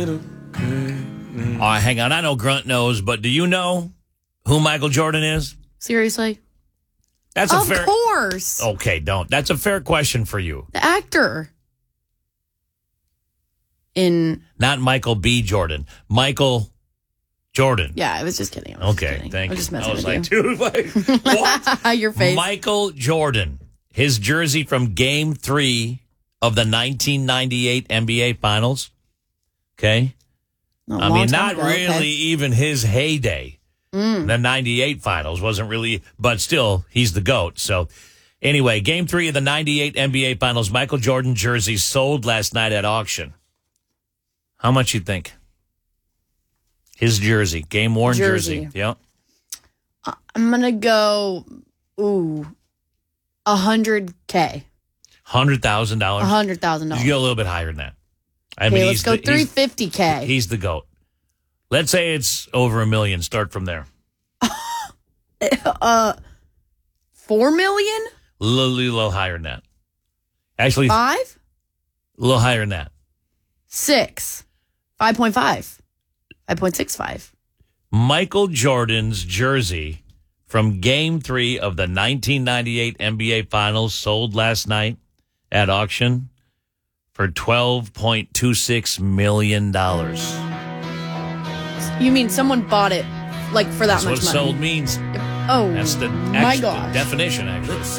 Hang on. I know Grunt knows, but do you know who Michael Jordan is? Seriously? That's Of course. Okay, don't. That's a fair question for you. The actor. Not Michael B. Jordan. Michael Jordan. Yeah, I was just kidding. Thank you. I was just messing like, with dude, what? Your face. Michael Jordan. His jersey from Game 3 of the 1998 NBA Finals. Okay? Not really even his heyday. The 98 Finals wasn't really, but still, he's the GOAT. So, anyway, Game 3 of the 98 NBA Finals, Michael Jordan jersey sold last night at auction. How much you think? His jersey, game-worn jersey. Yep. I'm going to go, $100K. $100,000? $100,000. You go a little bit higher than that. Let's go $350K. He's the GOAT. Let's say it's over $1 million. Start from there. $4 million? A little higher than that. Actually, 5? A little higher than that. 6. 5.5. 5.65. Michael Jordan's jersey from Game 3 of the 1998 NBA Finals sold last night at auction for $12.26 million. You mean someone bought it for that much money? That's what sold means. Oh, That's the my gosh. definition, actually.